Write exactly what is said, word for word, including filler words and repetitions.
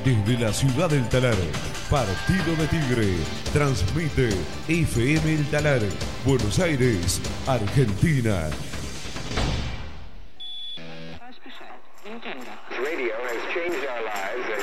Desde la ciudad del Talar, Partido de Tigre, transmite F M El Talar, Buenos Aires, Argentina. Radio has changed our lives.